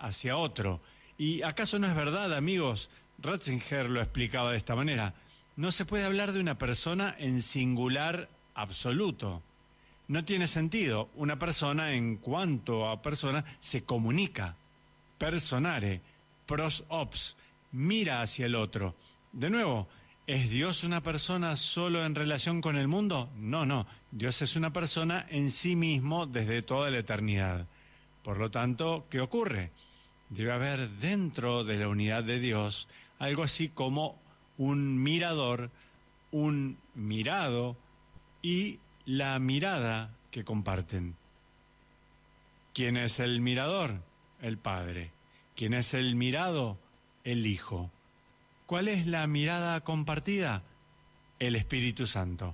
hacia otro. ¿Y acaso no es verdad, amigos? Ratzinger lo explicaba de esta manera. No se puede hablar de una persona en singular absoluto. No tiene sentido. Una persona, en cuanto a persona, se comunica. Personare, pros ops, mira hacia el otro. De nuevo, ¿es Dios una persona solo en relación con el mundo? No, no. Dios es una persona en sí mismo desde toda la eternidad. Por lo tanto, ¿qué ocurre? Debe haber dentro de la unidad de Dios algo así como un mirador, un mirado y la mirada que comparten. ¿Quién es el mirador? El Padre. ¿Quién es el mirado? El Hijo. ¿Cuál es la mirada compartida? El Espíritu Santo.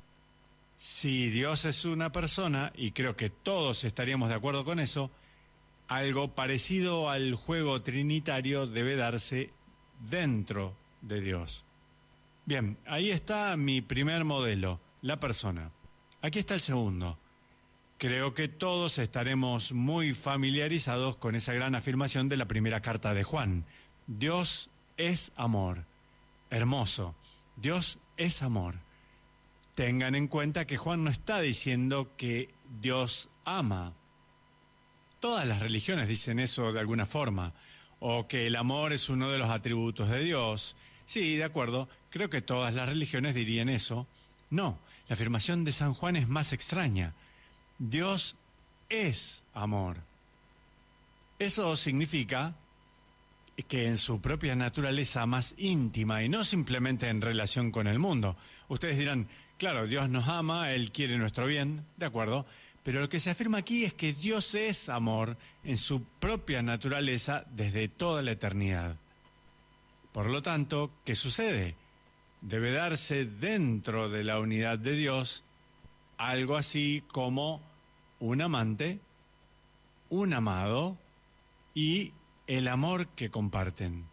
Si Dios es una persona, y creo que todos estaríamos de acuerdo con eso, algo parecido al juego trinitario debe darse dentro de Dios. Bien, ahí está mi primer modelo, la persona. Aquí está el segundo. Creo que todos estaremos muy familiarizados con esa gran afirmación de la primera carta de Juan. Dios es amor. Hermoso. Dios es amor. Tengan en cuenta que Juan no está diciendo que Dios ama. Todas las religiones dicen eso de alguna forma, o que el amor es uno de los atributos de Dios. Sí, de acuerdo, creo que todas las religiones dirían eso. No, la afirmación de San Juan es más extraña. Dios es amor. Eso significa que en su propia naturaleza más íntima y no simplemente en relación con el mundo. Ustedes dirán, claro, Dios nos ama, Él quiere nuestro bien, de acuerdo. Pero lo que se afirma aquí es que Dios es amor en su propia naturaleza desde toda la eternidad. Por lo tanto, ¿qué sucede? Debe darse dentro de la unidad de Dios algo así como un amante, un amado y el amor que comparten.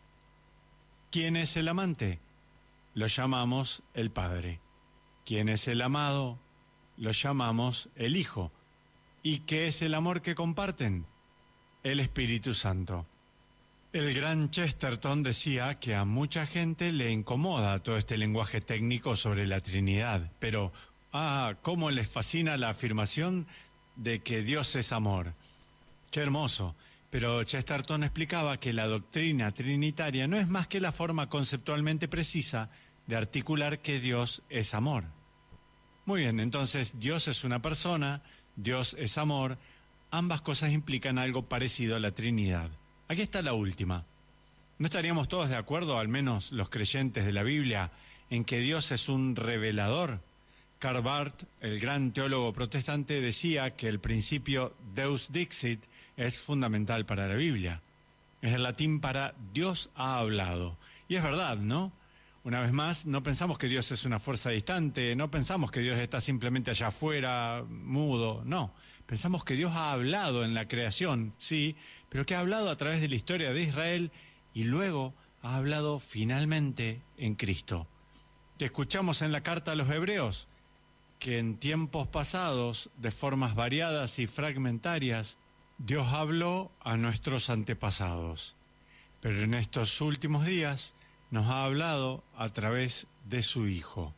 ¿Quién es el amante? Lo llamamos el Padre. ¿Quién es el amado? Lo llamamos el Hijo. ¿Y qué es el amor que comparten? El Espíritu Santo. El gran Chesterton decía que a mucha gente le incomoda todo este lenguaje técnico sobre la Trinidad, pero, cómo les fascina la afirmación de que Dios es amor. ¡Qué hermoso! Pero Chesterton explicaba que la doctrina trinitaria no es más que la forma conceptualmente precisa de articular que Dios es amor. Muy bien, entonces Dios es una persona, Dios es amor, ambas cosas implican algo parecido a la Trinidad. Aquí está la última. ¿No estaríamos todos de acuerdo, al menos los creyentes de la Biblia, en que Dios es un revelador? Karl Barth, el gran teólogo protestante, decía que el principio Deus Dixit es fundamental para la Biblia. Es el latín para Dios ha hablado. Y es verdad, ¿no? Una vez más, no pensamos que Dios es una fuerza distante, no pensamos que Dios está simplemente allá afuera, mudo, no. Pensamos que Dios ha hablado en la creación, sí, pero que ha hablado a través de la historia de Israel y luego ha hablado finalmente en Cristo. Que escuchamos en la carta a los Hebreos, que en tiempos pasados, de formas variadas y fragmentarias, Dios habló a nuestros antepasados, pero en estos últimos días nos ha hablado a través de su Hijo.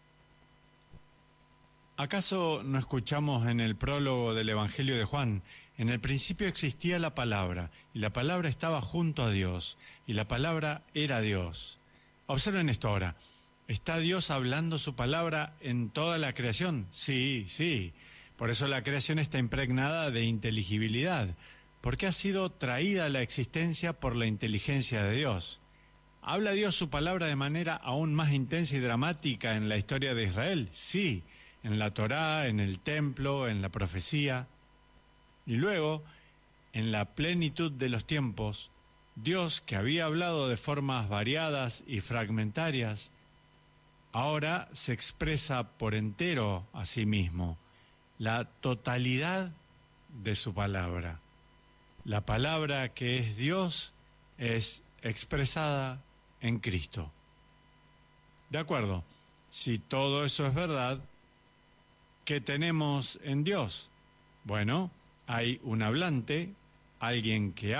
¿Acaso no escuchamos en el prólogo del Evangelio de Juan? En el principio existía la palabra, y la palabra estaba junto a Dios, y la palabra era Dios. Observen esto ahora. ¿Está Dios hablando su palabra en toda la creación? Sí, sí. Por eso la creación está impregnada de inteligibilidad, porque ha sido traída a la existencia por la inteligencia de Dios. ¿Habla Dios su palabra de manera aún más intensa y dramática en la historia de Israel? Sí, en la Torá, en el templo, en la profecía. Y luego, en la plenitud de los tiempos, Dios, que había hablado de formas variadas y fragmentarias, ahora se expresa por entero a sí mismo, la totalidad de su palabra. La palabra que es Dios es expresada en Cristo. De acuerdo, si todo eso es verdad, ¿qué tenemos en Dios? Bueno, hay un hablante, alguien que